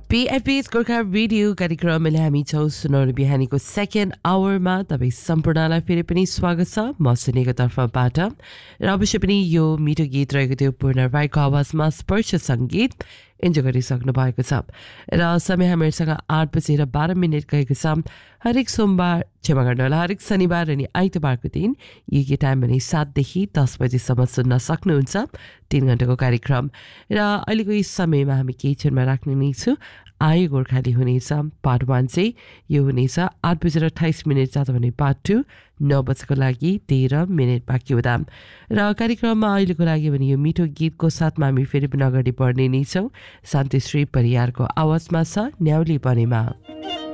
PFB's Gorkha radio कार्यक्रमले हामी छौँ सुनाउने बिहानीको सेकेन्ड आवरमा तपाईँ सम्पूर्णलाई फेरि पनि स्वागत छ म सुनेको तर्फबाट र अवश्य पनि यो मिठो गीत रहेको थियो पूर्ण राईको आवाजमा स्पर्श सङ्गीत इन्जोय गरिसक्नु भएको छ र समय हामीहरूसँग 8:12 गएको छ हरेक सोमबार क्षमा गर्नु होला हरेक शनिबार अनि आइतबारको दिन यो टाइम भने 7 देखि 10 बजेसम्म सुन्न सक्नुहुन्छ 3 घण्टाको कार्यक्रम र अहिलेको यस समयमा हामी केही क्षणमा राख्ने नै छु आयो गोर्खाली हुनेछ पार्ट 1 चाहिँ यो हुनेछ 8:28 जाँदा भने पार्ट 2 9 बजेको लागि 13 मिनट बाँकी हुँदा र कार्यक्रममा अहिलेको लागि भने यो मिठो गीतको साथमा हामी फेरि पनि अगाडि बढ्ने नै छौँ शान्तिश्री परियारको आवाजमा छ न्याउली बनेमा